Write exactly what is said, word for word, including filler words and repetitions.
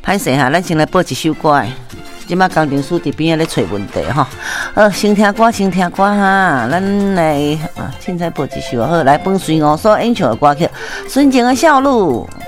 歹势哈，咱先来播一首歌诶。即马工程师伫边仔咧找问题吼，好，先听歌，先听歌哈，咱来啊，凊彩播一首好，来伴随五所演唱的歌曲《纯情的笑路》。